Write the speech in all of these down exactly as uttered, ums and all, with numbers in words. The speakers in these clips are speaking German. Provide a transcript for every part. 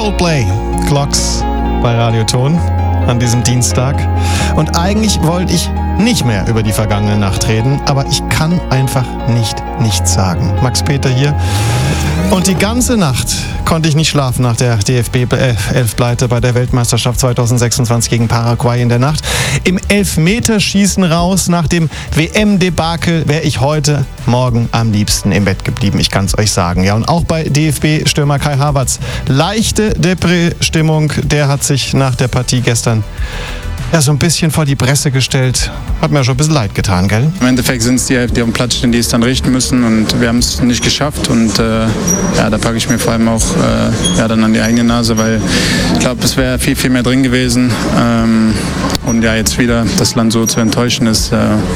Coldplay, Clocks bei Radioton an diesem Dienstag. Und eigentlich wollte ich nicht mehr über die vergangene Nacht reden, aber ich kann einfach nicht nichts sagen. Max Peter hier. Und die ganze Nacht konnte ich nicht schlafen nach der D F B-Elfpleite bei der Weltmeisterschaft zweitausendsechsundzwanzig gegen Paraguay in der Nacht. Im Elfmeterschießen raus nach dem W M-Debakel wäre ich heute Morgen am liebsten im Bett geblieben, ich kann es euch sagen. Ja, und auch bei D F B-Stürmer Kai Havertz. Leichte Depré-Stimmung, der hat sich nach der Partie gestern ja, so ein bisschen vor die Presse gestellt. Hat mir schon ein bisschen leid getan, gell? Im Endeffekt sind es die, die auf dem Platz stehen, die es dann richten müssen, und wir haben es nicht geschafft, und äh, ja, da packe ich mir vor allem auch äh, ja, dann an die eigene Nase, weil ich glaube, es wäre viel, viel mehr drin gewesen, ähm, und ja, jetzt wieder das Land so zu enttäuschen, ist äh,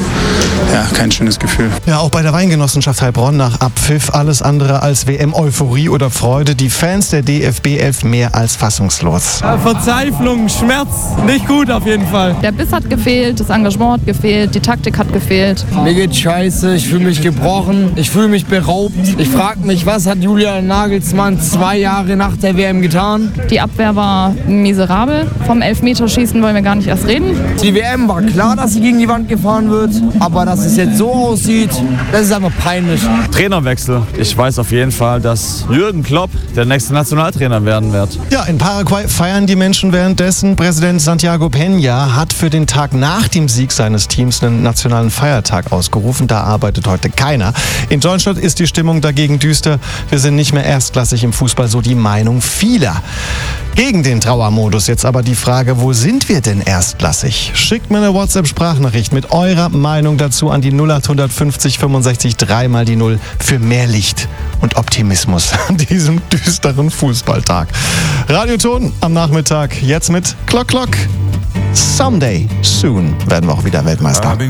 ja, kein schönes Gefühl. Ja, auch bei der Weingenossenschaft Heilbronn nach Abpfiff alles andere als W M-Euphorie oder Freude. Die Fans der D F B elf mehr als fassungslos. Ja, Verzweiflung, Schmerz, nicht gut auf jeden Fall. Der Biss hat gefehlt, das Engagement hat gefehlt, die Taktik hat gefehlt. Mir geht's scheiße, ich fühle mich gebrochen, ich fühle mich beraubt. Ich frage mich, was hat Julian Nagelsmann zwei Jahre nach der W M getan? Die Abwehr war miserabel. Vom Elfmeterschießen wollen wir gar nicht erst reden. Die W M war klar, dass sie gegen die Wand gefahren wird, aber dass es jetzt so aussieht, das ist einfach peinlich. Trainerwechsel. Ich weiß auf jeden Fall, dass Jürgen Klopp der nächste Nationaltrainer werden wird. Ja, in Paraguay feiern die Menschen währenddessen. Präsident Santiago Peña hat für den Tag nach dem Sieg seines Teams einen nationalen Feiertag ausgerufen. Da arbeitet heute keiner. In Deutschland ist die Stimmung dagegen düster. Wir sind nicht mehr erstklassig im Fußball, so die Meinung vieler. Gegen den Trauermodus jetzt aber die Frage, wo sind wir denn erstklassig? Schickt mir eine WhatsApp-Sprachnachricht mit eurer Meinung dazu an die null acht fünfzig fünfundsechzig drei mal die null für mehr Licht und Optimismus an diesem düsteren Fußballtag. Radioton am Nachmittag, jetzt mit Clock Clock. Someday, soon werden wir auch wieder Weltmeister.